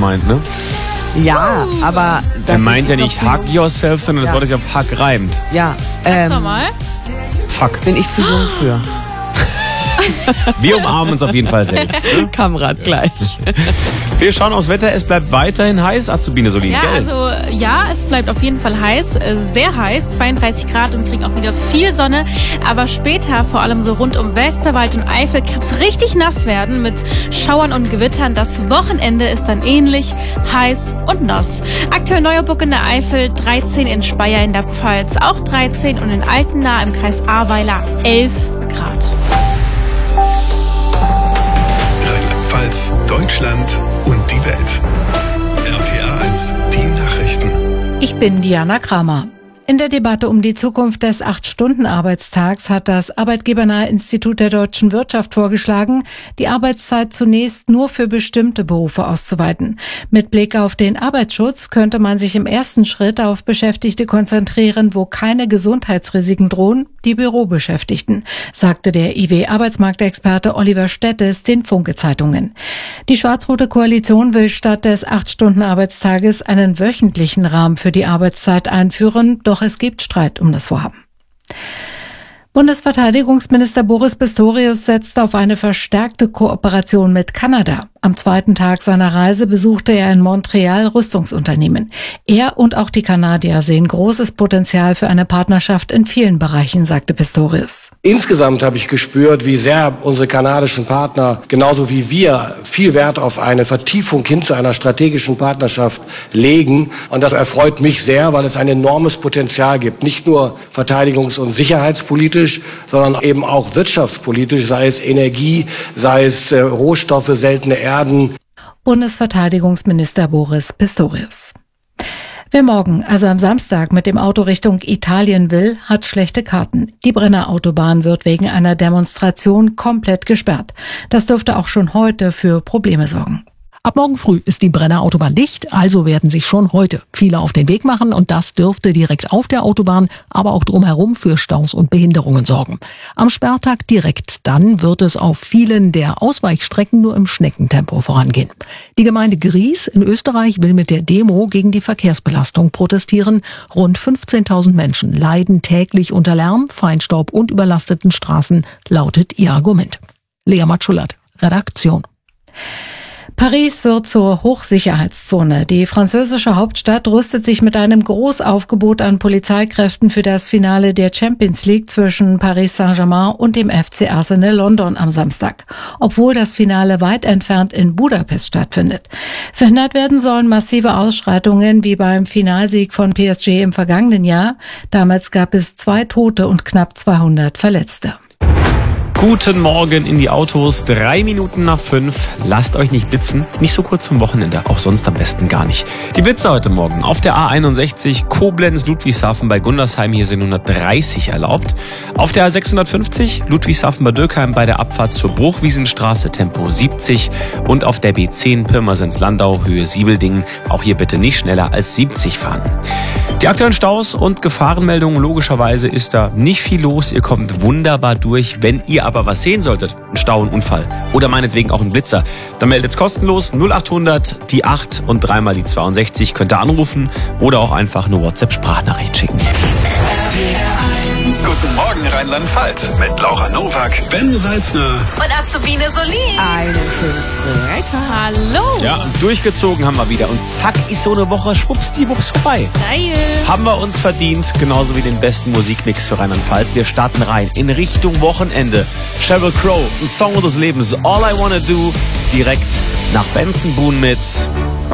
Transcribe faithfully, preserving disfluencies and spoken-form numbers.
meint, ne? Ja, aber... Er meint ja nicht hug yourself, sondern das Ja. Wort ist auf hug reimt. Ja, Ganz ähm, normal. Fuck. bin ich zu jung für. Wir umarmen uns auf jeden Fall selbst. Ne? Kamerad gleich. Wir schauen aufs Wetter. Es bleibt weiterhin heiß, Azubine Solin, Ja, gell? also ja, es bleibt auf jeden Fall heiß, äh, sehr heiß, zweiunddreißig Grad und kriegen auch wieder viel Sonne. Aber später, vor allem so rund um Westerwald und Eifel, kann es richtig nass werden mit Schauern und Gewittern. Das Wochenende ist dann ähnlich heiß und nass. Aktuell Neuerburg in der Eifel, dreizehn in Speyer in der Pfalz, auch dreizehn und in Altena im Kreis Ahrweiler elf Grad. Rheinland-Pfalz, Deutschland und die Welt. R P R eins, die Nachrichten. Ich bin Diana Kramer. In der Debatte um die Zukunft des acht-Stunden-Arbeitstags hat das Arbeitgebernahe Institut der deutschen Wirtschaft vorgeschlagen, die Arbeitszeit zunächst nur für bestimmte Berufe auszuweiten. Mit Blick auf den Arbeitsschutz könnte man sich im ersten Schritt auf Beschäftigte konzentrieren, wo keine Gesundheitsrisiken drohen, die Bürobeschäftigten, sagte der I W-Arbeitsmarktexperte Oliver Stettes den Funke-Zeitungen. Die schwarz-rote Koalition will statt des acht-Stunden-Arbeitstages einen wöchentlichen Rahmen für die Arbeitszeit einführen, doch es gibt Streit um das Vorhaben. Bundesverteidigungsminister Boris Pistorius setzt auf eine verstärkte Kooperation mit Kanada. Am zweiten Tag seiner Reise besuchte er in Montreal Rüstungsunternehmen. Er und auch die Kanadier sehen großes Potenzial für eine Partnerschaft in vielen Bereichen, sagte Pistorius. Insgesamt habe ich gespürt, wie sehr unsere kanadischen Partner, genauso wie wir, viel Wert auf eine Vertiefung hin zu einer strategischen Partnerschaft legen. Und das erfreut mich sehr, weil es ein enormes Potenzial gibt. Nicht nur verteidigungs- und sicherheitspolitisch, sondern eben auch wirtschaftspolitisch, sei es Energie, sei es äh, Rohstoffe, seltene Erden. Bundesverteidigungsminister Boris Pistorius. Wer morgen, also am Samstag, mit dem Auto Richtung Italien will, hat schlechte Karten. Die Brenner Autobahn wird wegen einer Demonstration komplett gesperrt. Das dürfte auch schon heute für Probleme sorgen. Ab morgen früh ist die Brenner Autobahn dicht, also werden sich schon heute viele auf den Weg machen und das dürfte direkt auf der Autobahn, aber auch drumherum für Staus und Behinderungen sorgen. Am Sperrtag direkt dann wird es auf vielen der Ausweichstrecken nur im Schneckentempo vorangehen. Die Gemeinde Gries in Österreich will mit der Demo gegen die Verkehrsbelastung protestieren. Rund fünfzehntausend Menschen leiden täglich unter Lärm, Feinstaub und überlasteten Straßen, lautet ihr Argument. Lea Matschulat, Redaktion. Paris wird zur Hochsicherheitszone. Die französische Hauptstadt rüstet sich mit einem Großaufgebot an Polizeikräften für das Finale der Champions League zwischen Paris Saint-Germain und dem F C Arsenal London am Samstag, obwohl das Finale weit entfernt in Budapest stattfindet. Verhindert werden sollen massive Ausschreitungen wie beim Finalsieg von P S G im vergangenen Jahr. Damals gab es zwei Tote und knapp zweihundert Verletzte. Guten Morgen in die Autos, drei Minuten nach fünf. Lasst euch nicht blitzen, nicht so kurz vom Wochenende, auch sonst am besten gar nicht. Die Blitze heute Morgen auf der A einundsechzig, Koblenz-Ludwigshafen bei Gundersheim, hier sind hundertdreißig erlaubt. Auf der A sechshundertfünfzig, Ludwigshafen-Bad Dürkheim bei der Abfahrt zur Bruchwiesenstraße, Tempo siebzig. Und auf der B zehn, Pirmasens-Landau, Höhe Siebeldingen, auch hier bitte nicht schneller als siebzig fahren. Die aktuellen Staus und Gefahrenmeldungen, logischerweise ist da nicht viel los. Ihr kommt wunderbar durch. Wenn ihr aber was sehen solltet, ein Stau, ein Unfall oder meinetwegen auch ein Blitzer, dann meldet kostenlos null achthundert, die acht und dreimal die zweiundsechzig. Könnt ihr anrufen oder auch einfach eine WhatsApp-Sprachnachricht schicken. Guten Morgen Rheinland-Pfalz mit Laura Nowak, Ben Salzner Und Azubine Solin. Einen schönen Freitag. Hallo. Ja, und durchgezogen haben wir wieder. Und zack, ist so eine Woche schwuppsdiwupps vorbei. Geil. Haben wir uns verdient, genauso wie den besten Musikmix für Rheinland-Pfalz. Wir starten rein in Richtung Wochenende. Sheryl Crow, ein Song des Lebens, All I Wanna Do, direkt nach Benson Boone mit